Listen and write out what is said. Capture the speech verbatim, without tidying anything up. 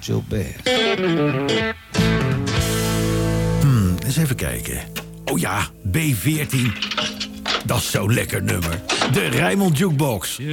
Joe Bass. Hmm, eens even kijken. Oh ja, B veertien. Dat is zo'n lekker nummer. De Rijnmond Jukebox.